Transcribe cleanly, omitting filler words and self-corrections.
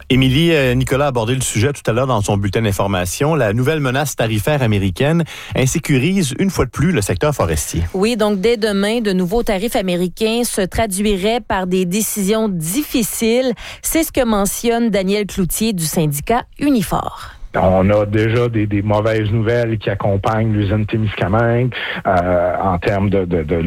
Émilie, Nicolas a abordé le sujet tout à l'heure dans son bulletin d'information. La nouvelle menace tarifaire américaine insécurise une fois de plus le secteur forestier. Oui, donc dès demain, de nouveaux tarifs américains se traduiraient par des décisions difficiles. C'est ce que mentionne Daniel Cloutier du syndicat Unifor. On a déjà des mauvaises nouvelles qui accompagnent l'usine Témiscamingue en termes de